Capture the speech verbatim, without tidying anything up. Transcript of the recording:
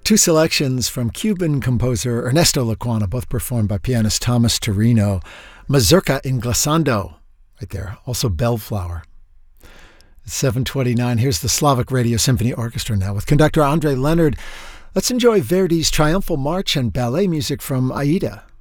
Two selections from Cuban composer Ernesto Lecuona, both performed by pianist Thomas Torino. Mazurka in Glissando, right there. Also Bellflower. At seven twenty-nine, here's the Slavic Radio Symphony Orchestra now with conductor Andre Leonard. Let's enjoy Verdi's Triumphal March and ballet music from Aida.